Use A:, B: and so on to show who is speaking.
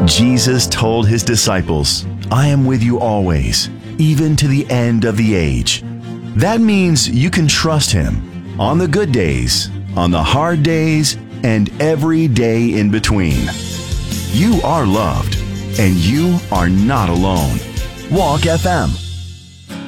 A: Jesus told his disciples, "I am with you always, even to the end of the age." That means you can trust him on the good days, on the hard days, and every day in between. You are loved, and you are not alone. Walk FM.